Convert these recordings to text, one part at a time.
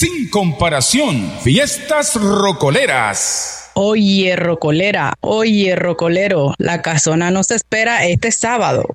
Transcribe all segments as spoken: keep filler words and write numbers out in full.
sin comparación, Fiestas Rocoleras. Oye, rocolera, oye, rocolero, la casona nos espera este sábado.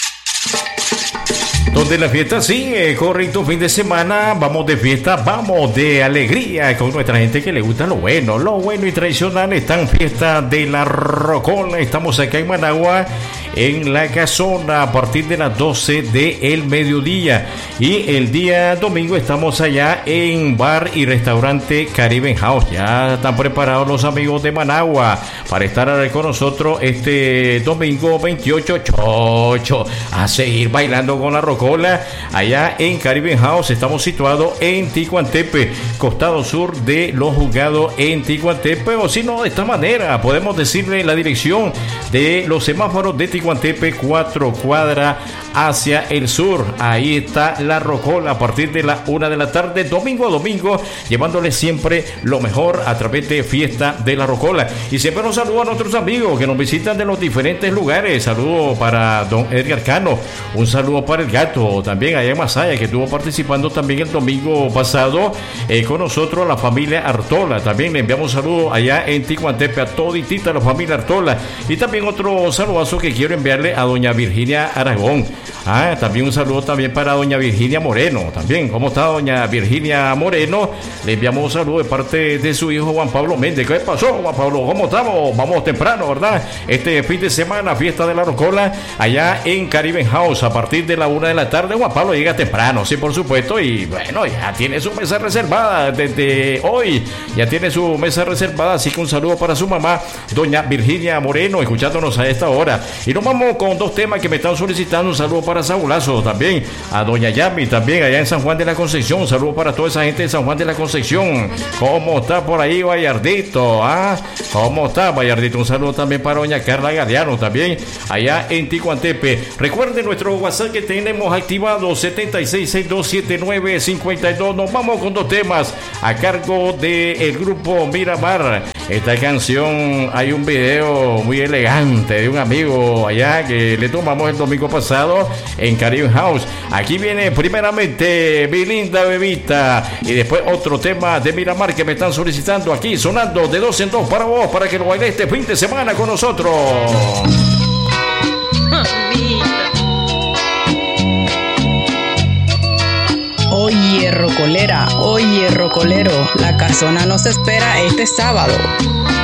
Donde la fiesta sigue, correcto, fin de semana, vamos de fiesta, vamos de alegría con nuestra gente que le gusta lo bueno, lo bueno y tradicional. Está en Fiesta de la Rocola, estamos acá en Managua, en la casona, a partir de las doce del mediodía. Y el día domingo estamos allá en Bar y Restaurante Caribbean House. Ya están preparados los amigos de Managua para estar con nosotros este domingo veintiocho, chocho, a seguir bailando con la Rocola. Allá en Caribbean House. Estamos situados en Ticuantepe, costado sur de Los Juzgados en Ticuantepe, o si no, de esta manera podemos decirle la dirección de los semáforos de Ticuantepe, cuatro cuadras hacia el sur. Ahí está la Rocola a partir de la una de la tarde, domingo a domingo, llevándole siempre lo mejor a través de Fiesta de la Rocola. Y siempre nos saludo a nuestros amigos que nos visitan de los diferentes lugares. Saludo para don Edgar Cano, un saludo para el Gato, también allá en Masaya, que estuvo participando también el domingo pasado eh, con nosotros, a la familia Artola. También le enviamos un saludo allá en Ticuantepe a toditita la familia Artola. Y también otro saludazo que quiero enviarle a doña Virginia Aragón. Ah, también un saludo también para doña Virginia Moreno. También, ¿cómo está doña Virginia Moreno? Le enviamos un saludo de parte de su hijo Juan Pablo Méndez. ¿Qué pasó, Juan Pablo? ¿Cómo estamos? Vamos temprano, ¿verdad? Este fin de semana, Fiesta de la Rocola, allá en Caribbean House, a partir de la una de la tarde. Juan Pablo llega temprano, sí, por supuesto, y bueno, ya tiene su mesa reservada desde hoy, ya tiene su mesa reservada, así que un saludo para su mamá, doña Virginia Moreno, escuchándonos a esta hora. Y nos vamos con dos temas que me están solicitando. Un saludo para Saulazo, también a doña Yami, también allá en San Juan de la Concepción. Un saludo para toda esa gente de San Juan de la Concepción. ¿Cómo está por ahí Vallardito? ¿Ah? ¿Cómo está Vallardito? Un saludo también para doña Carla Galeano, también allá en Ticuantepe. Recuerden nuestro WhatsApp que tenemos activado, setenta y seis, sesenta y dos, setenta y nueve, cincuenta y dos. Nos vamos con dos temas a cargo del grupo Miramar. Esta canción, hay un video muy elegante de un amigo allá que le tomamos el domingo pasado en Caribbean House. Aquí viene primeramente Mi Linda Bebita y después otro tema de Miramar que me están solicitando aquí, sonando de dos en dos para vos, para que lo baile este fin de semana con nosotros. Oye, rocolera, oye, rocolero, la casona nos espera este sábado.